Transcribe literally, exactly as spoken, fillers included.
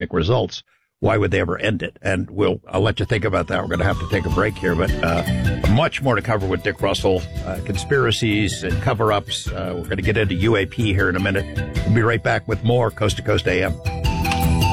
democratic results, why would they ever end it? And we'll, I'll let you think about that. We're going to have to take a break here, but uh, much more to cover with Dick Russell, uh, conspiracies and cover-ups. Uh, we're going to get into U A P here in a minute. We'll be right back with more Coast to Coast A M.